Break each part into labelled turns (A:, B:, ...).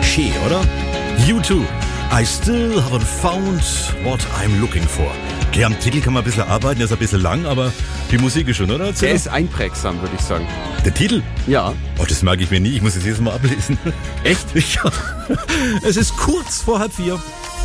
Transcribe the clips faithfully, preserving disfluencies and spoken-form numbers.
A: Klischee, oder? You too. I still haven't found what I'm looking for. Okay, am Titel kann man ein bisschen arbeiten, der ist ein bisschen lang, aber die Musik ist schon, oder? Erzähl
B: Der
A: doch.
B: ist einprägsam, würde ich sagen.
A: Der Titel?
B: Ja.
A: Oh, das merke ich mir nie, ich muss es jetzt mal ablesen.
B: Echt?
A: Ja. Es ist kurz vor halb vier.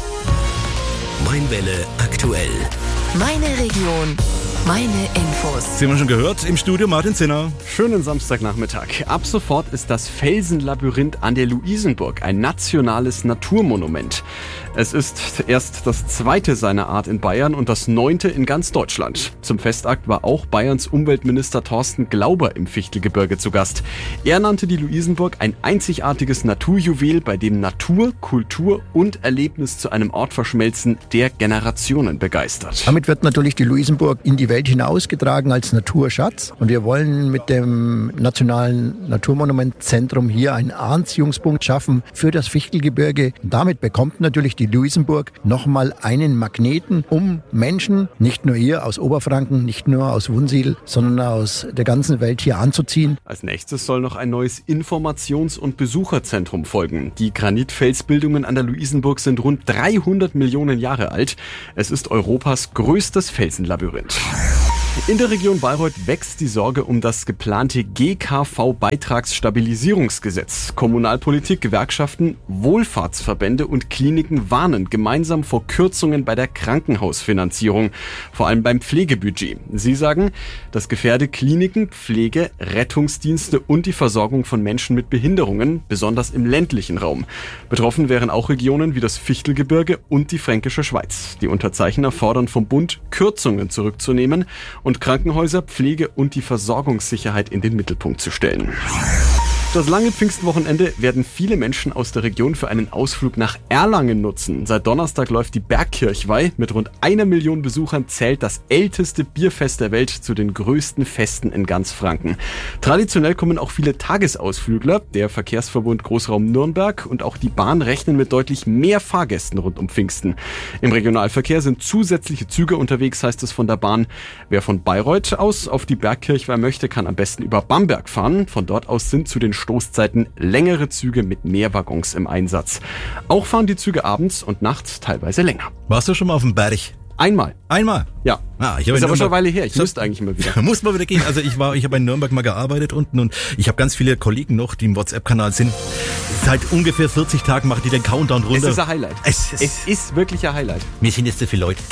C: Mainwelle aktuell.
D: Meine Region, meine Infos.
A: Sie haben schon gehört, im Studio Martin Zinner.
B: Schönen Samstagnachmittag. Ab sofort ist das Felsenlabyrinth an der Luisenburg ein nationales Naturmonument. Es ist erst das zweite seiner Art in Bayern und das neunte in ganz Deutschland. Zum Festakt war auch Bayerns Umweltminister Thorsten Glauber im Fichtelgebirge zu Gast. Er nannte die Luisenburg ein einzigartiges Naturjuwel, bei dem Natur, Kultur und Erlebnis zu einem Ort verschmelzen, der Generationen begeistert.
E: Damit wird natürlich die Luisenburg in die Welt hinausgetragen als Naturschatz. Und wir wollen mit dem Nationalen Naturmonumentzentrum hier einen Anziehungspunkt schaffen für das Fichtelgebirge. Damit bekommt natürlich die Luisenburg nochmal einen Magneten, um Menschen, nicht nur hier aus Oberfranken, nicht nur aus Wunsiedel, sondern aus der ganzen Welt hier anzuziehen.
B: Als nächstes soll noch ein neues Informations- und Besucherzentrum folgen. Die Granitfelsbildungen an der Luisenburg sind rund dreihundert Millionen Jahre alt. Es ist Europas größtes Felsenlabyrinth. In der Region Bayreuth wächst die Sorge um das geplante G K V-Beitragsstabilisierungsgesetz. Kommunalpolitik, Gewerkschaften, Wohlfahrtsverbände und Kliniken warnen gemeinsam vor Kürzungen bei der Krankenhausfinanzierung, vor allem beim Pflegebudget. Sie sagen, das gefährde Kliniken, Pflege, Rettungsdienste und die Versorgung von Menschen mit Behinderungen, besonders im ländlichen Raum. Betroffen wären auch Regionen wie das Fichtelgebirge und die Fränkische Schweiz. Die Unterzeichner fordern vom Bund, Kürzungen zurückzunehmen und Krankenhäuser, Pflege und die Versorgungssicherheit in den Mittelpunkt zu stellen. Das lange Pfingstwochenende werden viele Menschen aus der Region für einen Ausflug nach Erlangen nutzen. Seit Donnerstag läuft die Bergkirchweih. Mit rund einer Million Besuchern zählt das älteste Bierfest der Welt zu den größten Festen in ganz Franken. Traditionell kommen auch viele Tagesausflügler. Der Verkehrsverbund Großraum Nürnberg und auch die Bahn rechnen mit deutlich mehr Fahrgästen rund um Pfingsten. Im Regionalverkehr sind zusätzliche Züge unterwegs, heißt es von der Bahn. Wer von Bayreuth aus auf die Bergkirchweih möchte, kann am besten über Bamberg fahren. Von dort aus sind zu den Stoßzeiten längere Züge mit mehr Waggons im Einsatz. Auch fahren die Züge abends und nachts teilweise länger.
A: Warst du schon mal auf dem Berg?
B: Einmal.
A: Einmal?
B: Ja.
A: Ah, ich
B: ist
A: habe
B: aber schon eine Weile her. Ich
A: so,
B: müsste eigentlich mal wieder.
A: Muss mal wieder gehen. Also ich war, ich habe in Nürnberg mal gearbeitet unten und ich habe ganz viele Kollegen noch, die im WhatsApp-Kanal sind. Seit ungefähr vierzig Tagen machen die den Countdown runter.
B: Es ist ein Highlight.
A: Es ist,
B: es ist wirklich ein Highlight.
A: Mir sind jetzt so viele Leute.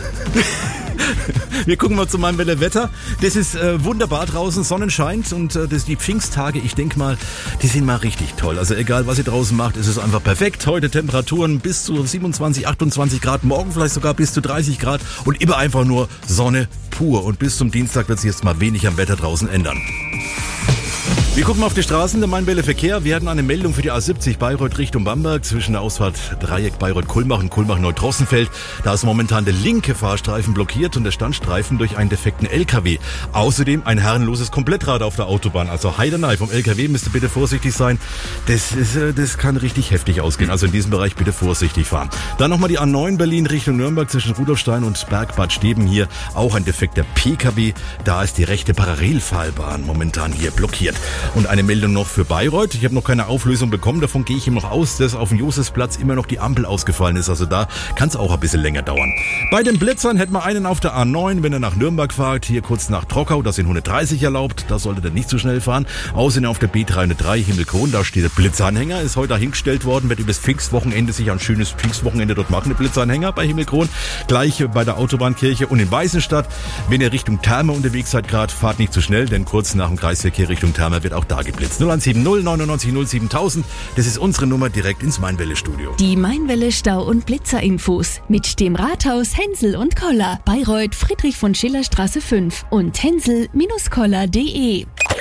A: Wir gucken mal zu meinem Wetter. Das ist äh, wunderbar draußen, Sonne scheint und äh, das die Pfingsttage, ich denke mal, die sind mal richtig toll. Also egal, was ihr draußen macht, ist es einfach perfekt. Heute Temperaturen bis zu siebenundzwanzig, achtundzwanzig Grad, morgen vielleicht sogar bis zu dreißig Grad und immer einfach nur Sonne pur. Und bis zum Dienstag wird sich jetzt mal wenig am Wetter draußen ändern. Wir gucken mal auf die Straßen, der Mainwelle Verkehr. Wir hatten eine Meldung für die A siebzig Bayreuth Richtung Bamberg zwischen der Ausfahrt Dreieck Bayreuth-Kulmbach und Kulmbach-Neutrossenfeld. Da ist momentan der linke Fahrstreifen blockiert und der Standstreifen durch einen defekten L K W. Außerdem ein herrenloses Komplettrad auf der Autobahn. Also Heidenei vom L K W müsst ihr bitte vorsichtig sein. Das, ist, das kann richtig heftig ausgehen. Also in diesem Bereich bitte vorsichtig fahren. Dann nochmal die A neun Berlin Richtung Nürnberg zwischen Rudolfstein und Bergbad Steben. Hier auch ein defekter P K W. Da ist die rechte Parallelfahrbahn momentan hier blockiert. Und eine Meldung noch für Bayreuth. Ich habe noch keine Auflösung bekommen. Davon gehe ich ihm noch aus, dass auf dem Josefsplatz immer noch die Ampel ausgefallen ist. Also da kann es auch ein bisschen länger dauern. Bei den Blitzern hätten wir einen auf der A neun, wenn er nach Nürnberg fahrt. Hier kurz nach Trockau, da sind hundertdreißig erlaubt. Da solltet ihr nicht so schnell fahren. Außerdem auf der B dreihundertdrei Himmelkron, da steht der Blitzanhänger. Ist heute dahingestellt worden. Wird übers Pfingstwochenende sich ein schönes Pfingstwochenende dort machen. Der Blitzanhänger bei Himmelkron. Gleich bei der Autobahnkirche und in Weißenstadt. Wenn ihr Richtung Therme unterwegs seid gerade, fahrt nicht zu schnell, denn kurz nach dem Kreisverkehr Richtung Therme wird auch da geblitzt. null eins sieben null neunundneunzig null siebentausend. Das ist unsere Nummer direkt ins Mainwelle-Studio.
F: Die Mainwelle Stau- und Blitzerinfos mit dem Rathaus Hensel und Koller. Bayreuth Friedrich von Schiller Straße fünf und hensel Bindestrich koller punkt de.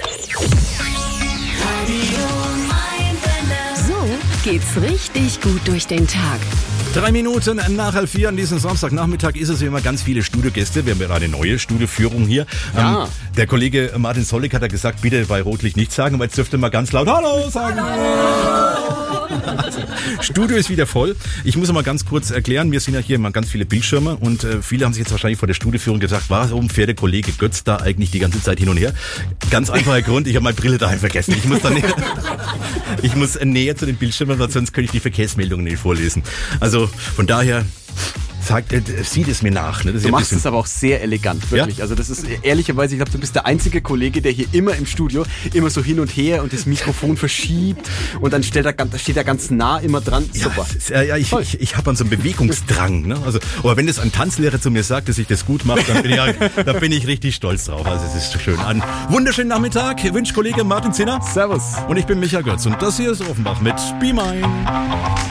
F: So geht's richtig gut durch den Tag.
A: Drei Minuten nach halb vier an diesem Samstagnachmittag ist es wie immer ganz viele Studiogäste. Wir haben gerade eine neue Studioführung hier.
B: Ja.
A: Ähm, der Kollege Martin Sollig hat ja gesagt, bitte bei Rotlicht nichts sagen, aber jetzt dürft ihr mal ganz laut Hallo sagen. Hallo. Studio ist wieder voll. Ich muss noch mal ganz kurz erklären, wir sind ja hier immer ganz viele Bildschirme und äh, viele haben sich jetzt wahrscheinlich vor der Studioführung gesagt, warum fährt der Kollege Götz da eigentlich die ganze Zeit hin und her? Ganz einfacher Grund, ich habe meine Brille daheim vergessen. Ich muss dann näher, ich muss näher zu den Bildschirmen, weil sonst könnte ich die Verkehrsmeldungen nicht vorlesen. Also von daher... Sagt, äh, sieht es mir nach. Ne? Das ist
B: du
A: ja
B: machst es aber auch sehr elegant, wirklich. Ja? Also das ist ehrlicherweise, ich glaube, du bist der einzige Kollege, der hier immer im Studio immer so hin und her und das Mikrofon verschiebt und dann steht er, steht er ganz nah immer dran. Super.
A: Ja, ja ich, ich, ich habe dann so einen Bewegungsdrang. Ne? Also, aber wenn das ein Tanzlehrer zu mir sagt, dass ich das gut mache, dann bin ich, da bin ich richtig stolz drauf. Also es ist schön. Einen wunderschönen Nachmittag. Ich wünsche Kollege Martin Zinner.
B: Servus.
A: Und ich bin Michael Götz. Und das hier ist Offenbach mit Be Mine.